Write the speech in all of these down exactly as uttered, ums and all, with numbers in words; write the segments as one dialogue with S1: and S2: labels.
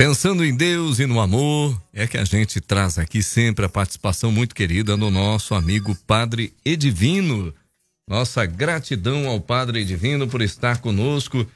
S1: Pensando em Deus e no amor, é que a gente traz aqui sempre a participação muito querida do nosso amigo Padre Edivino. Nossa gratidão ao Padre Edivino por estar conosco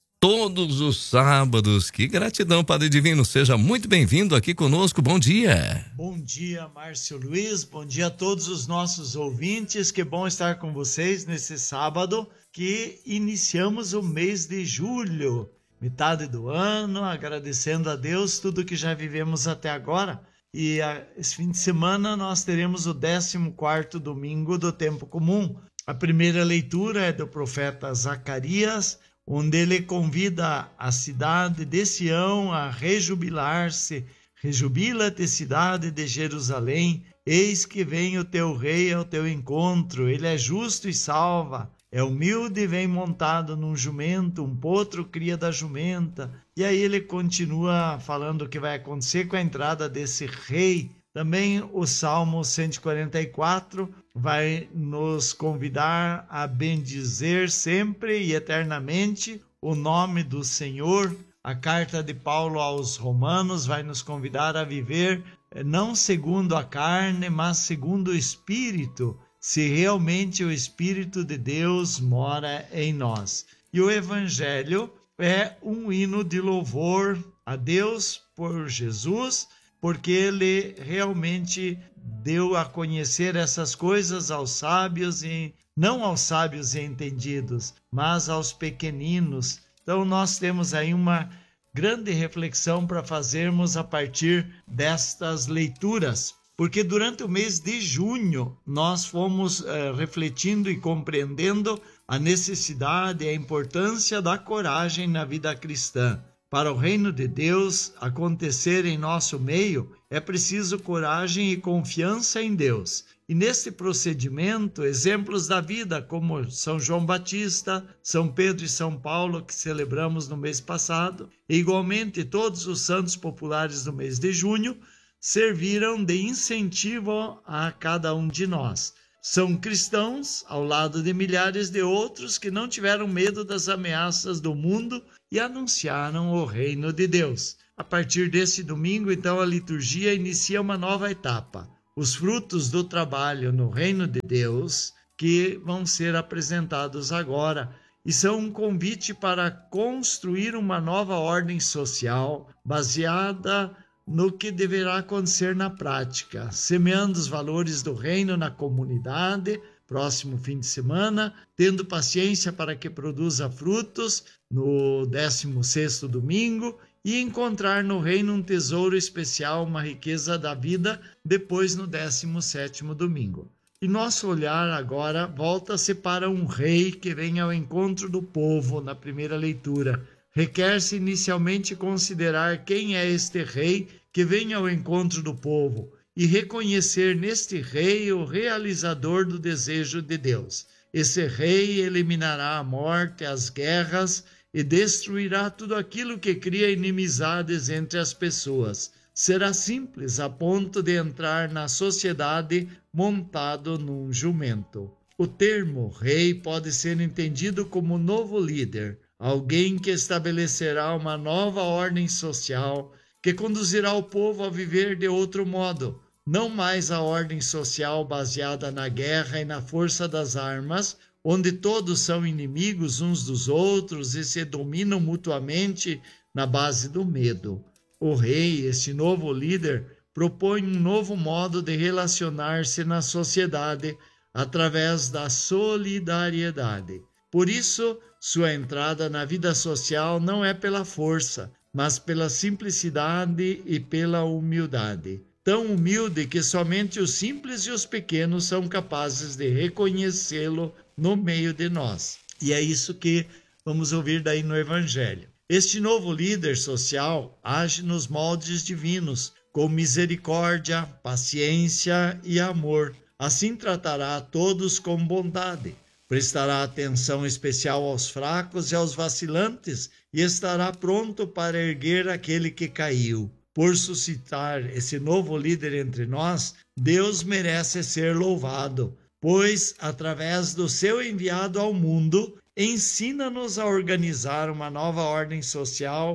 S1: todos os sábados. Que gratidão, Padre Edivino. Seja muito bem-vindo aqui conosco. Bom dia.
S2: Bom dia, Márcio Luiz. Bom dia a todos os nossos ouvintes. Que bom estar com vocês nesse sábado que iniciamos o mês de julho. Metade do ano, agradecendo a Deus tudo que já vivemos até agora. E a, esse fim de semana nós teremos o décimo quarto domingo do tempo comum. A primeira leitura é do profeta Zacarias, onde ele convida a cidade de Sião a rejubilar-se. Rejubila-te, cidade de Jerusalém, eis que vem o teu rei ao teu encontro, ele é justo e salva. É humilde e vem montado num jumento, um potro cria da jumenta. E aí ele continua falando o que vai acontecer com a entrada desse rei. Também o Salmo cento e quarenta e quatro vai nos convidar a bendizer sempre e eternamente o nome do Senhor. A carta de Paulo aos Romanos vai nos convidar a viver não segundo a carne, mas segundo o Espírito, se realmente o Espírito de Deus mora em nós. E o Evangelho é um hino de louvor a Deus por Jesus, porque ele realmente deu a conhecer essas coisas aos sábios, e não aos sábios e entendidos, mas aos pequeninos. Então nós temos aí uma grande reflexão para fazermos a partir destas leituras. Porque durante o mês de junho nós fomos eh, refletindo e compreendendo a necessidade e a importância da coragem na vida cristã. Para o reino de Deus acontecer em nosso meio, é preciso coragem e confiança em Deus. E neste procedimento, exemplos da vida como São João Batista, São Pedro e São Paulo, que celebramos no mês passado, e igualmente todos os santos populares do mês de junho, serviram de incentivo a cada um de nós. São cristãos ao lado de milhares de outros que não tiveram medo das ameaças do mundo e anunciaram o reino de Deus. A partir desse domingo, então, a liturgia inicia uma nova etapa. Os frutos do trabalho no reino de Deus que vão ser apresentados agora e são um convite para construir uma nova ordem social baseada no que deverá acontecer na prática, semeando os valores do reino na comunidade, próximo fim de semana, tendo paciência para que produza frutos no décimo sexto domingo e encontrar no reino um tesouro especial, uma riqueza da vida, depois no décimo sétimo domingo. E nosso olhar agora volta-se para um rei que vem ao encontro do povo na primeira leitura. Requer-se inicialmente considerar quem é este rei que vem ao encontro do povo e reconhecer neste rei o realizador do desejo de Deus. Esse rei eliminará a morte, as guerras e destruirá tudo aquilo que cria inimizades entre as pessoas. Será simples a ponto de entrar na sociedade montado num jumento. O termo rei pode ser entendido como novo líder, alguém que estabelecerá uma nova ordem social, que conduzirá o povo a viver de outro modo, não mais a ordem social baseada na guerra e na força das armas, onde todos são inimigos uns dos outros e se dominam mutuamente na base do medo. O rei, este novo líder, propõe um novo modo de relacionar-se na sociedade através da solidariedade. Por isso, sua entrada na vida social não é pela força, mas pela simplicidade e pela humildade. Tão humilde que somente os simples e os pequenos são capazes de reconhecê-lo no meio de nós. E é isso que vamos ouvir daí no Evangelho. Este novo líder social age nos moldes divinos, com misericórdia, paciência e amor. Assim tratará a todos com bondade. Prestará atenção especial aos fracos e aos vacilantes e estará pronto para erguer aquele que caiu. Por suscitar esse novo líder entre nós, Deus merece ser louvado, pois, através do seu enviado ao mundo, ensina-nos a organizar uma nova ordem social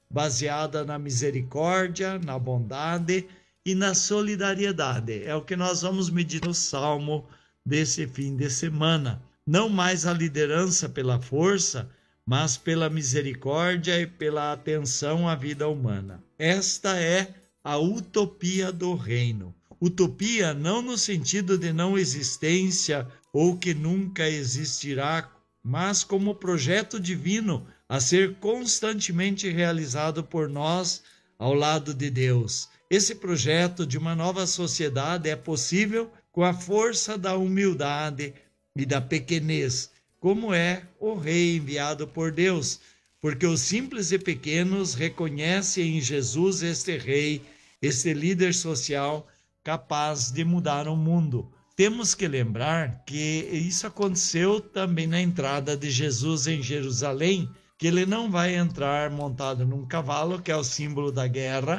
S2: baseada na misericórdia, na bondade e na solidariedade. É o que nós vamos medir no Salmo desse fim de semana. Não mais a liderança pela força, mas pela misericórdia e pela atenção à vida humana. Esta é a utopia do reino. Utopia não no sentido de não existência ou que nunca existirá, mas como projeto divino a ser constantemente realizado por nós ao lado de Deus. Esse projeto de uma nova sociedade é possível com a força da humildade e da pequenez, como é o rei enviado por Deus, porque os simples e pequenos reconhecem em Jesus este rei, este líder social capaz de mudar o mundo. Temos que lembrar que isso aconteceu também na entrada de Jesus em Jerusalém, que ele não vai entrar montado num cavalo, que é o símbolo da guerra,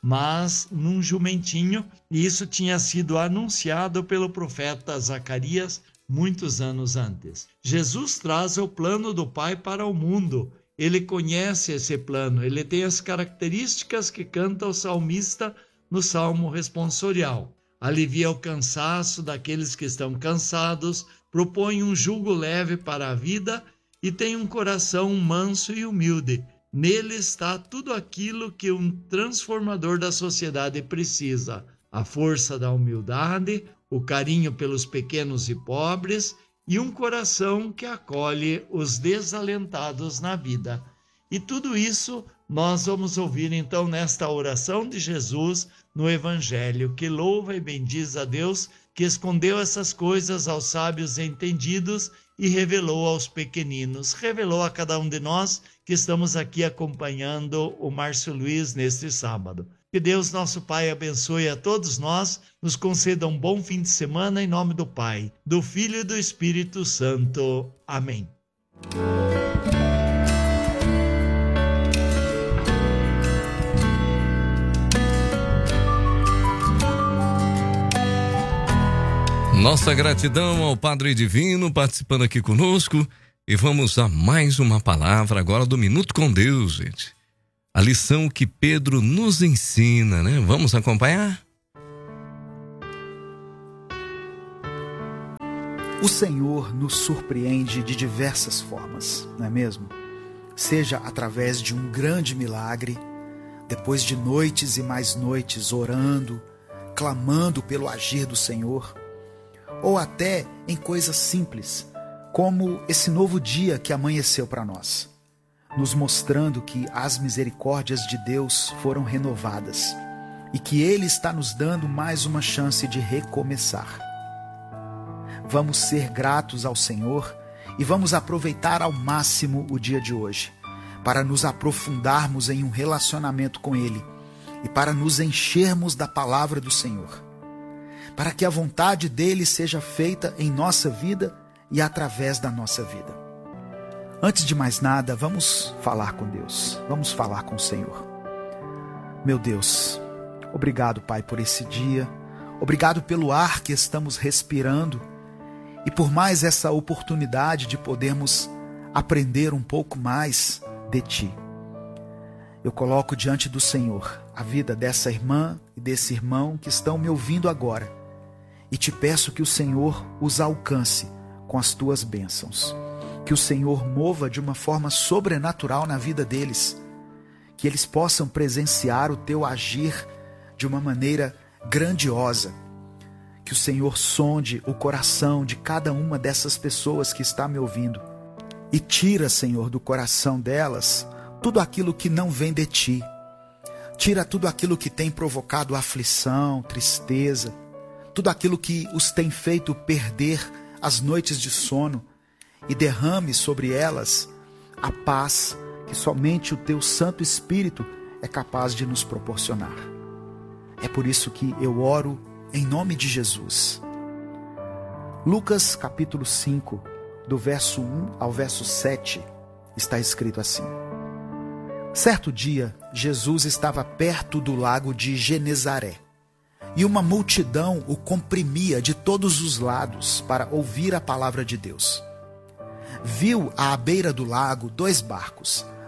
S2: mas num jumentinho, e isso tinha sido anunciado pelo profeta Zacarias muitos anos antes. Jesus traz o plano do Pai para o mundo. Ele conhece esse plano, ele tem as características que canta o salmista no Salmo responsorial. Alivia o cansaço daqueles que estão cansados, propõe um jugo leve para a vida e tem um coração manso e humilde. Nele está tudo aquilo que um transformador da sociedade precisa: a força da humildade, o carinho pelos pequenos e pobres e um coração que acolhe os desalentados na vida. E tudo isso nós vamos ouvir então nesta oração de Jesus no Evangelho, que louva e bendiz a Deus que escondeu essas coisas aos sábios entendidos e revelou aos pequeninos. Revelou a cada um de nós que estamos aqui acompanhando o Márcio Luiz neste sábado. Que Deus, nosso Pai, abençoe a todos nós, nos conceda um bom fim de semana em nome do Pai, do Filho e do Espírito Santo. Amém.
S1: Nossa gratidão ao Padre Divino participando aqui conosco, e vamos a mais uma palavra agora do Minuto com Deus, gente. A lição que Pedro nos ensina, né? Vamos acompanhar?
S3: O Senhor nos surpreende de diversas formas, não é mesmo? Seja através de um grande milagre, depois de noites e mais noites orando, clamando pelo agir do Senhor, ou até em coisas simples, como esse novo dia que amanheceu para nós, nos mostrando que as misericórdias de Deus foram renovadas e que Ele está nos dando mais uma chance de recomeçar. Vamos ser gratos ao Senhor e vamos aproveitar ao máximo o dia de hoje, para nos aprofundarmos em um relacionamento com Ele e para nos enchermos da palavra do Senhor, para que a vontade dele seja feita em nossa vida e através da nossa vida. Antes de mais nada, vamos falar com Deus, vamos falar com o Senhor. Meu Deus, obrigado, Pai, por esse dia, obrigado pelo ar que estamos respirando e por mais essa oportunidade de podermos aprender um pouco mais de Ti. Eu coloco diante do Senhor a vida dessa irmã e desse irmão que estão me ouvindo agora, e te peço que o Senhor os alcance com as tuas bênçãos, que o Senhor mova de uma forma sobrenatural na vida deles, que eles possam presenciar o teu agir de uma maneira grandiosa, que o Senhor sonde o coração de cada uma dessas pessoas que está me ouvindo e tira, Senhor, do coração delas tudo aquilo que não vem de ti, tira tudo aquilo que tem provocado aflição, tristeza, tudo aquilo que os tem feito perder as noites de sono, e derrame sobre elas a paz que somente o teu Santo Espírito é capaz de nos proporcionar. É por isso que eu oro em nome de Jesus. Lucas capítulo cinco, do verso um ao verso sete, está escrito assim: Certo dia, Jesus estava perto do lago de Genezaré, e uma multidão o comprimia de todos os lados para ouvir a palavra de Deus. Viu à beira do lago dois barcos,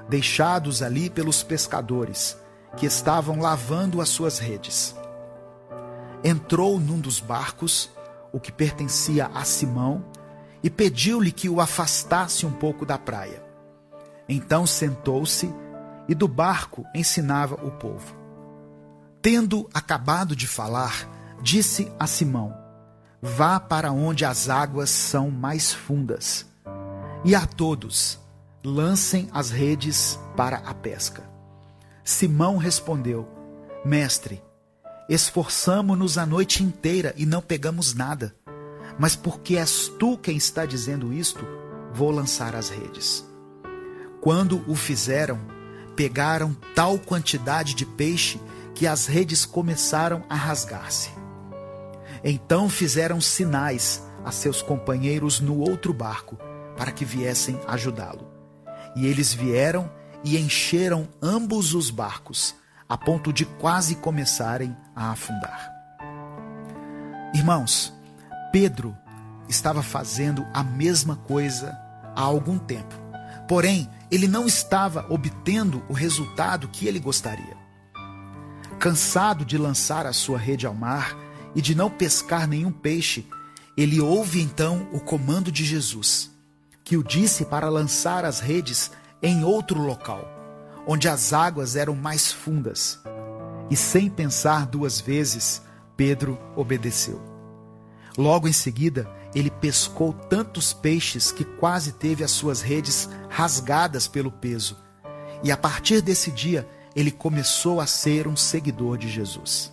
S3: deixados ali pelos pescadores, que estavam lavando as suas redes. Entrou num dos barcos, o que pertencia a Simão, e pediu-lhe que o afastasse um pouco da praia. Então sentou-se e do barco ensinava o povo. Tendo acabado de falar, disse a Simão: vá para onde as águas são mais fundas, e a todos lancem as redes para a pesca. Simão respondeu: mestre, esforçamo-nos a noite inteira e não pegamos nada, mas porque és tu quem está dizendo isto, vou lançar as redes. Quando o fizeram, pegaram tal quantidade de peixe que as redes começaram a rasgar-se. Então fizeram sinais a seus companheiros no outro barco, para que viessem ajudá-lo. E eles vieram e encheram ambos os barcos, a ponto de quase começarem a afundar. Irmãos, Pedro estava fazendo a mesma coisa há algum tempo. Porém, ele não estava obtendo o resultado que ele gostaria. Cansado de lançar a sua rede ao mar e de não pescar nenhum peixe, ele ouve então o comando de Jesus, que o disse para lançar as redes em outro local, onde as águas eram mais fundas. E sem pensar duas vezes, Pedro obedeceu. Logo em seguida, ele pescou tantos peixes que quase teve as suas redes rasgadas pelo peso. E a partir desse dia, ele começou a ser um seguidor de Jesus.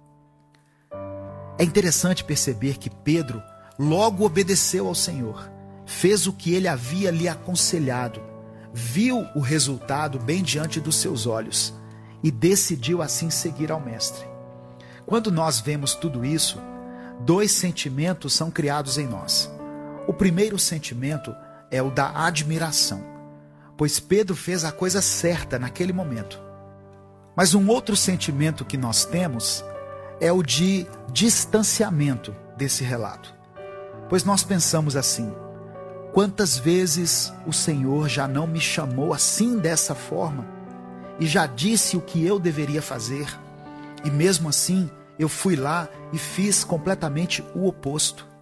S3: É interessante perceber que Pedro logo obedeceu ao Senhor, fez o que ele havia lhe aconselhado, viu o resultado bem diante dos seus olhos e decidiu assim seguir ao Mestre. Quando nós vemos tudo isso, dois sentimentos são criados em nós. O primeiro sentimento é o da admiração, pois Pedro fez a coisa certa naquele momento. Mas um outro sentimento que nós temos é o de distanciamento desse relato, pois nós pensamos assim: quantas vezes o Senhor já não me chamou assim dessa forma e já disse o que eu deveria fazer, e mesmo assim eu fui lá e fiz completamente o oposto.